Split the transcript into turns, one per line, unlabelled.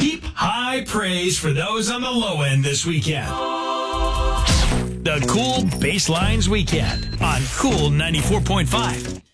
Keep high praise for those on the low end this weekend. The Cool Baselines Weekend on Cool 94.5.